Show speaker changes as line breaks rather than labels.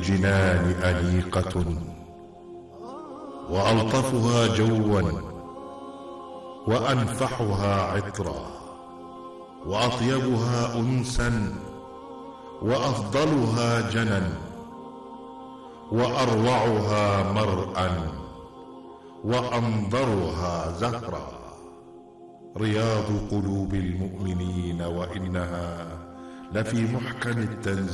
الجنان أنيقة، وألطفها جوا، وأنفحها عطرا، وأطيبها أنسا، وأفضلها جنا، وأروعها مرءا، وأنظرها زهرا. رياض قلوب المؤمنين، وإنها لفي محكم التنزيل.